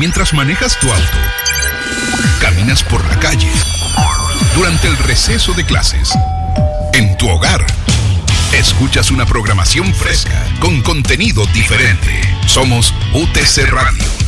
mientras manejas tu auto, caminas por la calle, durante el receso de clases, en tu hogar. Escuchas una programación fresca, con contenido diferente. Somos UTC Radio.